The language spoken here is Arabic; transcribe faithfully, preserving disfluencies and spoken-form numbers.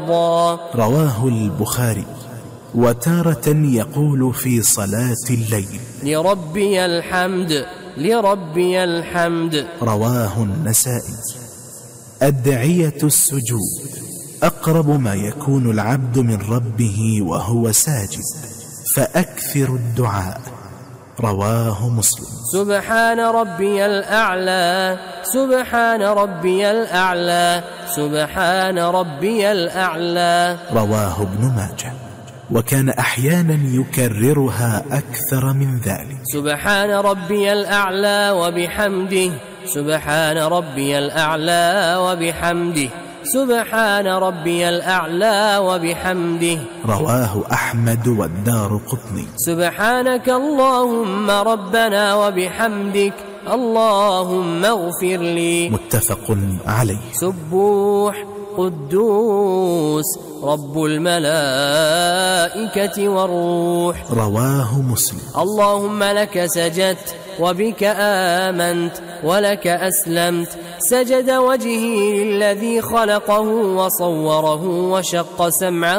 رواه البخاري. وتارة يقول في صلاة الليل: لربي الحمد لربي الحمد. رواه النسائي. أدعية السجود: أقرب ما يكون العبد من ربه وهو ساجد، فأكثر الدعاء. رواه مسلم. سبحان ربي الأعلى سبحان ربي الأعلى سبحان ربي الأعلى. رواه ابن ماجه. وكان أحيانا يكررها أكثر من ذلك: سبحان ربي الأعلى وبحمده سبحان ربي الأعلى وبحمده سبحان ربي الأعلى وبحمده. رواه أحمد والدارقطني. سبحانك اللهم ربنا وبحمدك اللهم اغفر لي. متفق عليه. سبوح قدوس رب الملائكة والروح. رواه مسلم. اللهم لك سجدت وبك آمنت ولك أسلمت. سجد وجهي للذي خلقه وصوره وشق سمعه